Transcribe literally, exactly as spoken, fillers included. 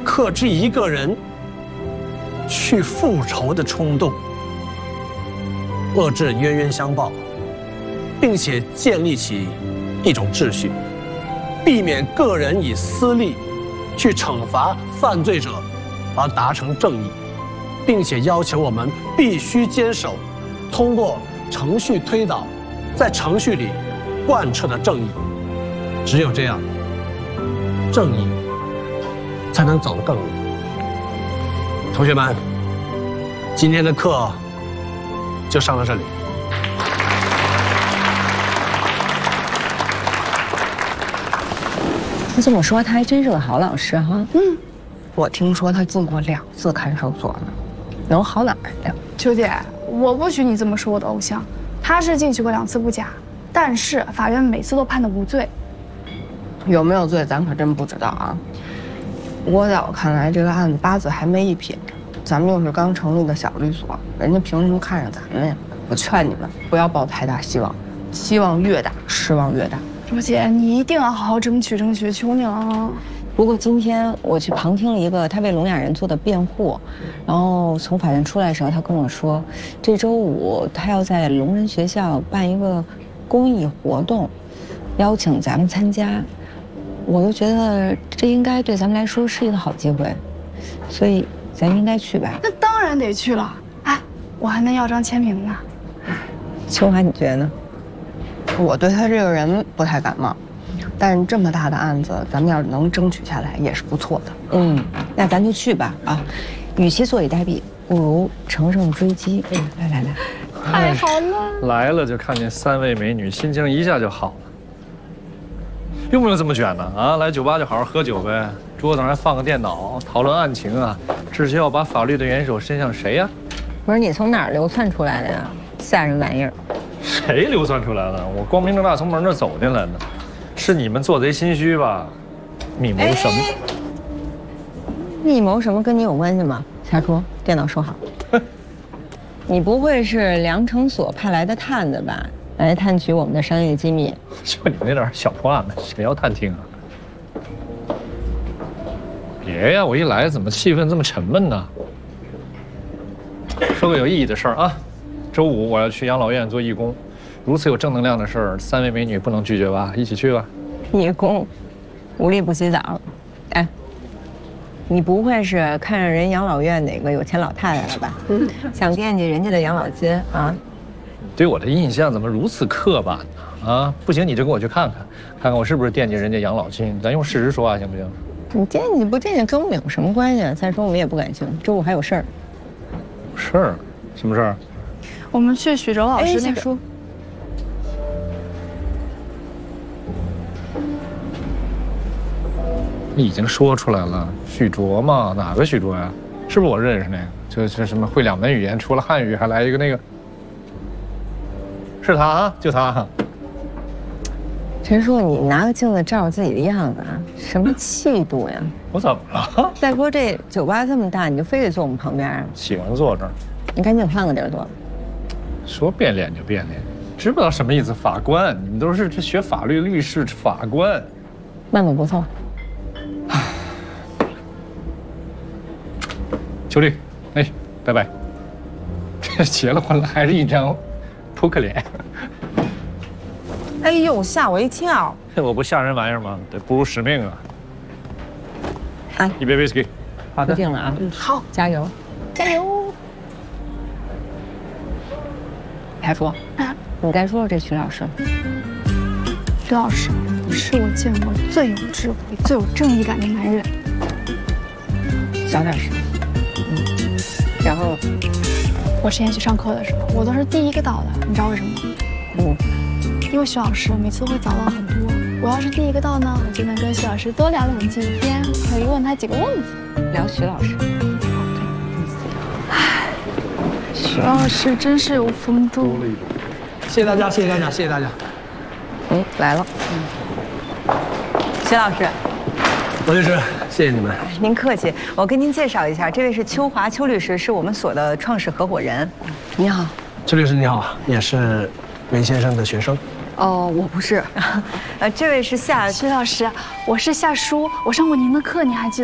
克制一个人去复仇的冲动，遏制冤冤相报，并且建立起一种秩序，避免个人以私利去惩罚犯罪者，而达成正义，并且要求我们必须坚守通过程序推导，在程序里贯彻的正义。只有这样，正义才能走得更远。同学们，今天的课就上到这里。 你这么说，他还真是个好老师哈。 嗯，我听说他进过两次看守所呢，能好哪儿去？ 秋姐，我不许你这么说我的偶像。他是进去过两次不假，但是法院每次都判的无罪。 有没有罪，咱可真不知道啊。我在我看来，这个案子八字还没一撇，咱们又是刚成立的小律所，人家凭什么看上咱们呀？我劝你们不要抱太大希望，希望越大，失望越大。 周姐，你一定要好好争取争取，求你了啊！ 不过今天我去旁听了一个他为聋哑人做的辩护，然后从法院出来的时候，他跟我说，这周五他要在聋人学校办一个公益活动，邀请咱们参加。我就觉得这应该对咱们来说是一个好机会，所以咱应该去吧。 那当然得去了。哎，我还能要张签名呢。 秋华，你觉得呢？ 我对他这个人不太感冒，但是这么大的案子，咱们要是能争取下来，也是不错的。 嗯，那咱就去吧啊！与其坐以待毙，不如乘胜追击。嗯，来来来， 太好了！ 来了就看见三位美女，心情一下就好了。用不用这么卷呢？啊，来酒吧就好好喝酒呗，桌子上还放个电脑，讨论案情啊。这是要把法律的元首伸向谁呀？ 不是你从哪儿流窜出来的呀？吓人玩意儿！ 谁流窜出来的？我光明正大从门那走进来的，是你们做贼心虚吧？密谋什么？ 密谋什么跟你有关系吗？下桌，电脑收好。你不会是良城所派来的探子吧？来探取我们的商业机密？ 就你那点小破案子，谁要探听啊？别呀，我一来怎么气氛这么沉闷呢？说个有意义的事儿啊！周五我要去养老院做义工，如此有正能量的事儿，三位美女不能拒绝吧？一起去吧。 义工，无利不起早。哎，你不会是看上人养老院哪个有钱老太太了吧？嗯，想惦记人家的养老金啊？ 对我的印象怎么如此刻板呢？啊，不行你就跟我去看看，看看我是不是惦记人家养老金。咱用事实说话行不行？ 你惦记不惦记跟我们有什么关系啊？再说我们也不感兴趣，周五还有事儿。 事儿？什么事儿？ 我们去许哲老师那书。 你已经说出来了，许卓嘛，哪个许卓呀？是不是我认识那个？就是什么会两门语言，除了汉语还来一个那个。是他啊，就他。 陈叔，你拿个镜子照照自己的样子啊，什么气度呀？ 我怎么了？ 再说这酒吧这么大，你就非得坐我们旁边？ 喜欢坐这儿。 你赶紧换个地儿坐。 说变脸就变脸，知不知道什么意思？法官，你们都是这学法律律师法官。 慢走不错。 秋丽，哎，拜拜。这结了婚了还是一张扑克脸。 哎呦，吓我一跳！ 我不吓人玩意儿吗？得不辱使命啊！ 哎， 一杯 whisky。 好的，定了啊。 嗯，好， 加油， 加油！ 还说啊，你该说说这徐老师。 徐老师是我见过最有智慧、最有正义感的男人。 小点声。嗯。然后， 我之前去上课的时候，我都是第一个到的，你知道为什么吗？ 嗯。 因为徐老师每次会早到很多，我要是第一个到呢，我就能跟徐老师多聊两句天，可以问他几个问题。 聊徐老师。 唉，徐老师真是有风度。 谢谢大家，谢谢大家，谢谢大家。 嗯，来了。嗯。徐老师。 罗律师，谢谢你们。 您客气，我跟您介绍一下，这位是邱华邱律师，是我们所的创始合伙人。你好， 邱律师你好，也是袁先生的学生。 哦，我不是。呃，这位是夏徐老师，我是夏舒，我上过您的课，你还记得？